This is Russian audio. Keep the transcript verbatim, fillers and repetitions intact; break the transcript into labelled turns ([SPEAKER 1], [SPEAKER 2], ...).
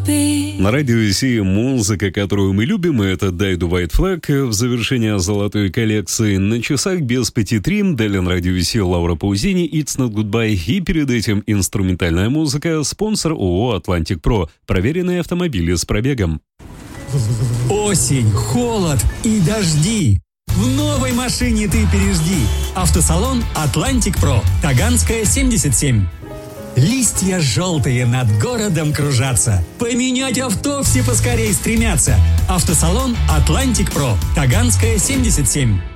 [SPEAKER 1] На радио Си музыка, которую мы любим, это Die Do White Flag в завершение золотой коллекции. На часах без пяти три, далее на радио Си Лаура Паузини, It's Not Goodbye, и перед этим инструментальная музыка, спонсор ООО «Атлантик Про», проверенные автомобили с пробегом.
[SPEAKER 2] Осень, холод и дожди. В новой машине ты пережди. Автосалон «Атлантик Про», Таганская, семьдесят семь. Листья желтые над городом кружатся. Поменять авто все поскорей стремятся. Автосалон «Атлантик Про», Таганская, семьдесят семь.